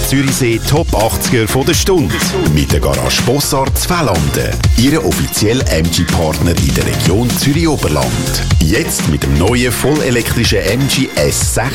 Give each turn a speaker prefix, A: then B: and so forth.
A: Zürichsee Top 80er von der Stunde. Mit der Garage Bossart Zwellanden. Ihre offizielle MG-Partner in der Region Zürich-Oberland. Jetzt mit dem neuen vollelektrischen MG S6